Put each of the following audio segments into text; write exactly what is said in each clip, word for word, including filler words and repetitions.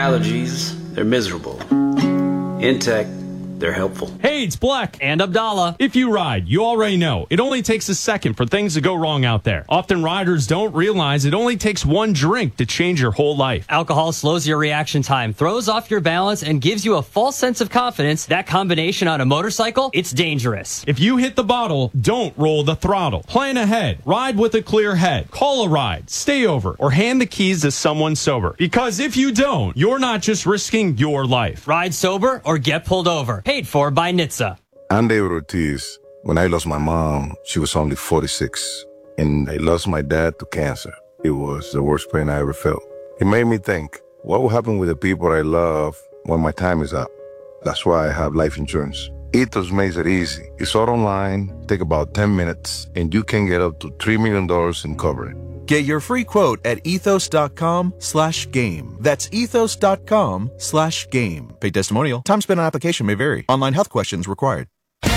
allergies, they're miserable. In tech, they're helpful. Hey, it's Black. And Abdallah. If you ride, you already know. It only takes a second for things to go wrong out there. Often riders don't realize it only takes one drink to change your whole life. Alcohol slows your reaction time, throws off your balance, and gives you a false sense of confidence. That combination on a motorcycle, it's dangerous. If you hit the bottle, don't roll the throttle. Plan ahead. Ride with a clear head. Call a ride. Stay over. Or hand the keys to someone sober. Because if you don't, you're not just risking your life. Ride sober or get pulled over. Paid for by N H T S A. I'm David Ortiz. When I lost my mom, she was only forty-six. And I lost my dad to cancer. It was the worst pain I ever felt. It made me think, what will happen with the people I love when my time is up? That's why I have life insurance. Ethos makes it easy. It's all online, take about ten minutes, and you can get up to three million dollars in coverage. Get your free quote at ethos.com slash game. That's ethos.com slash game. Paid testimonial. Time spent on application may vary. Online health questions required.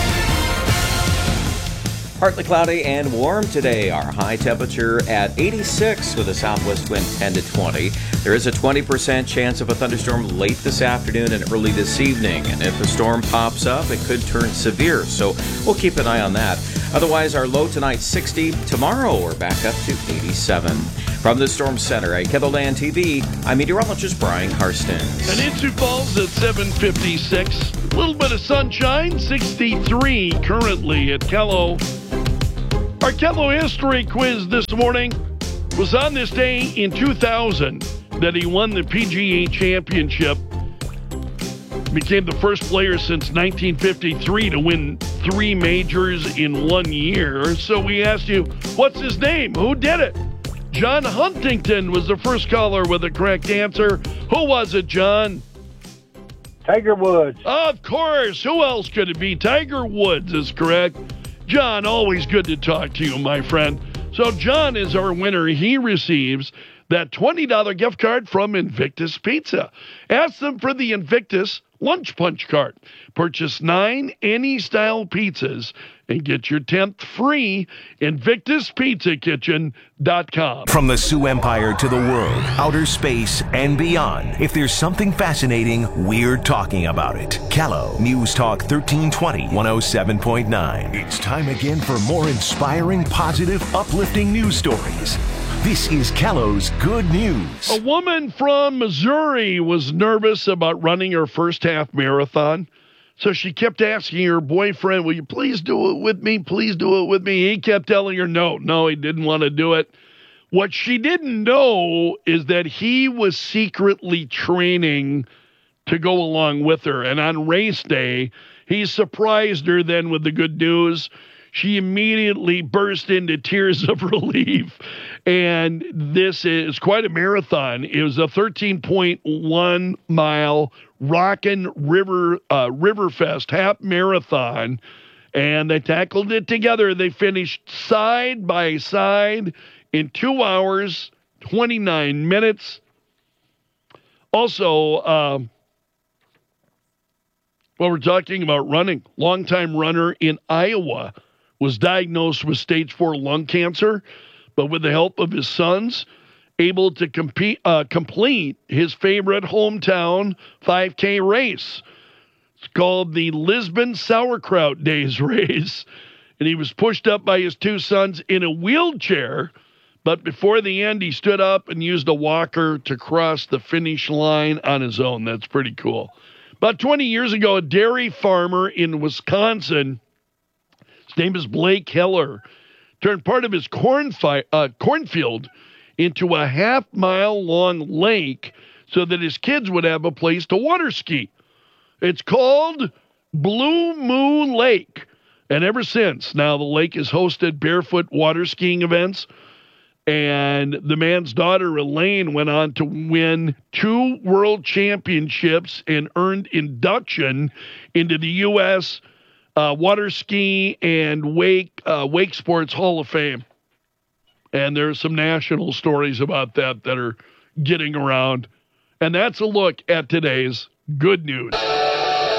Partly cloudy and warm today. Our high temperature at eighty-six with a southwest wind ten to twenty. There is a twenty percent chance of a thunderstorm late this afternoon and early this evening. And if the storm pops up, it could turn severe. So we'll keep an eye on that. Otherwise, our low tonight sixty. Tomorrow, we're back up to eighty-seven. From the Storm Center at KELOLAND T V, I'm meteorologist Brian Karstens. And in Sioux Falls at seven fifty-six. A little bit of sunshine, sixty-three currently at Kello. Our Kello history quiz this morning was on this day in two thousand that he won the P G A Championship. Became the first player since nineteen fifty-three to win three majors in one year. So we asked you, what's his name? Who did it? John Huntington was the first caller with the correct answer. Who was it, John? Tiger Woods. Of course. Who else could it be? Tiger Woods is correct. John, always good to talk to you, my friend. So John is our winner. He receives that twenty dollars gift card from Invictus Pizza. Ask them for the Invictus Lunch Punch card. Purchase nine any-style pizzas and get your tenth free. Invictus Pizza Kitchen dot com. From the Sioux Empire to the world, outer space, and beyond, if there's something fascinating, we're talking about it. Kello News Talk thirteen twenty, one oh seven point nine. It's time again for more inspiring, positive, uplifting news stories. This is Kello's Good News. A woman from Missouri was nervous about running her first half marathon. So she kept asking her boyfriend, will you please do it with me? Please do it with me. He kept telling her no. No, he didn't want to do it. What she didn't know is that he was secretly training to go along with her. And on race day, he surprised her then with the good news. She immediately burst into tears of relief. And this is quite a marathon. It was a thirteen point one mile Rockin' River uh, Riverfest half marathon. And they tackled it together. They finished side by side in two hours, twenty-nine minutes. Also, uh, well, we're talking about running. Longtime runner in Iowa was diagnosed with stage four lung cancer, but with the help of his sons, able to compete, uh, complete his favorite hometown five K race. It's called the Lisbon Sauerkraut Days race, and he was pushed up by his two sons in a wheelchair, but before the end, he stood up and used a walker to cross the finish line on his own. That's pretty cool. About twenty years ago, a dairy farmer in Wisconsin, his name is Blake Heller, turned part of his corn fi- uh, cornfield into a half-mile-long lake so that his kids would have a place to water ski. It's called Blue Moon Lake. And ever since, now the lake has hosted barefoot water skiing events. And the man's daughter, Elaine, went on to win two world championships and earned induction into the U S Uh, water ski and wake uh, wake sports Hall of Fame. And there's some national stories about that that are getting around. And that's a look at today's good news.